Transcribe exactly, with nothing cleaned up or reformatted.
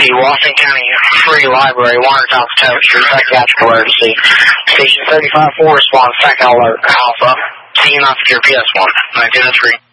the Washington County Free Library, Warner Thompson Township, psychiatric emergency. Station thirty-five four response, second alert, Alpha. T N off your P S one, nine ten oh three.